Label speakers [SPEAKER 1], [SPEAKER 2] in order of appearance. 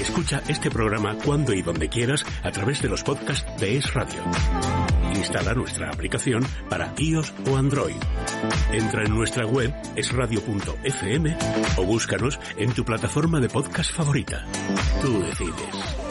[SPEAKER 1] Escucha este programa cuando y donde quieras a través de los podcasts de Es Radio. Instala nuestra aplicación para iOS o Android. Entra en nuestra web esradio.fm o búscanos en tu plataforma de podcast favorita. Tú decides.